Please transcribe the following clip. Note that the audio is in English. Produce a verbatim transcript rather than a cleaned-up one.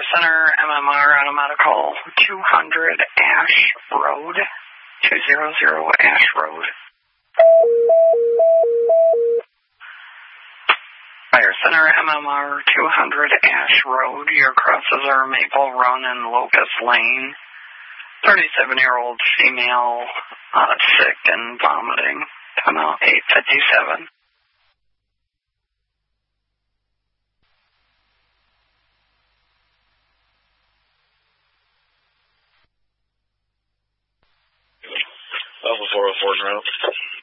Center, M M R on a medical, two hundred Ash Road, two hundred Ash Road. Fire Center, M M R, two hundred Ash Road. Your crosses are Maple Run and Locust Lane. thirty-seven-year-old female, uh, sick and vomiting. Come out eight fifty-seven. Alpha four oh four, Toronto.